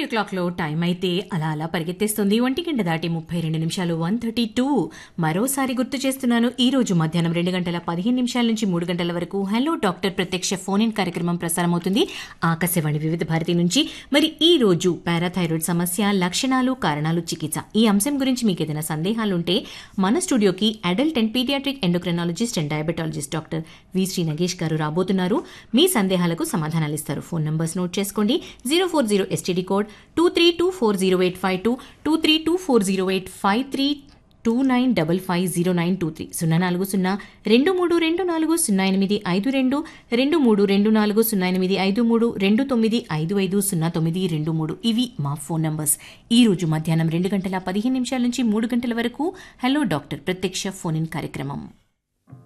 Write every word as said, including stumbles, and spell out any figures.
Studio clock లో time అయితే అలా అలా పరిగెత్తేస్తుంది. ఒంటి గంట దాటి ముప్పై రెండు నిమిషాలు వన్ థర్టీ టూ. మరోసారి గుర్తు చేస్తున్నాను, ఈ రోజు మధ్యాహ్నం రెండు గంటల పదిహేను నిమిషాల నుంచి మూడు గంటల వరకు హలో డాక్టర్ ప్రత్యక్ష ఫోన్ ఇన్ కార్యక్రమం ప్రసారం అవుతుంది ఆకాశవాణి వివిధ భారతి నుంచి. మరి ఈ రోజు పారాథైరాయిడ్ సమస్య, లక్షణాలు, కారణాలు, చికిత్స ఈ అంశం గురించి మీకు ఏదైనా సందేహాలుంటే మన స్టూడియోకి adult and paediatric endocrinologist and diabetologist doctor V Shri Nagesh గారు రాబోతున్నారు. మీ సందేహాలకు సమాధానాలు ఇస్తారు. ఫోన్ నంబర్స్ నోట్ చేసుకోండి. Zero four zero STD code two three two four zero eight five two, two three two four zero eight five three, two nine double five zero nine two three, సున్నా నాలుగు సున్నా రెండు మూడు రెండు నాలుగు సున్నా ఎనిమిది ఐదు రెండు, రెండు మూడు రెండు నాలుగు సున్నా ఎనిమిది ఐదు మూడు, రెండు తొమ్మిది ఐదు ఐదు సున్నా తొమ్మిది రెండు మూడు. ఇవి మా ఫోన్ నంబర్స్. ఈ రోజు మధ్యాహ్నం రెండు గంటల పదిహేను నిమిషాల నుంచి మూడు గంటల వరకు హలో డాక్టర్ ప్రత్యక్ష ఫోన్ ఇన్ కార్యక్రమం.